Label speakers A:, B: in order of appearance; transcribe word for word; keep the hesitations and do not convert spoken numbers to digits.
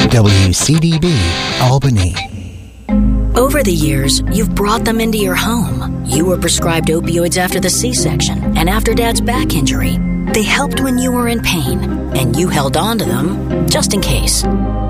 A: W C D B, Albany.
B: Over the years, you've brought them into your home. You were prescribed opioids after the C-section and after Dad's back injury. They helped when you were in pain, and you held on to them just in case.